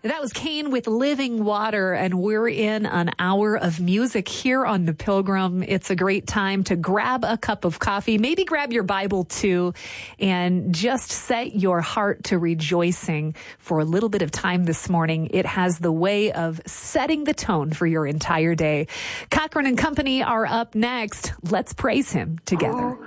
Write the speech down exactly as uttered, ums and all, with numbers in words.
That was Kane with Living Water, and we're in an hour of music here on The Pilgrim. It's a great time to grab a cup of coffee, maybe grab your Bible too, and just set your heart to rejoicing for a little bit of time this morning. It has the way of setting the tone for your entire day. Cochran and Company are up next. Let's praise him together.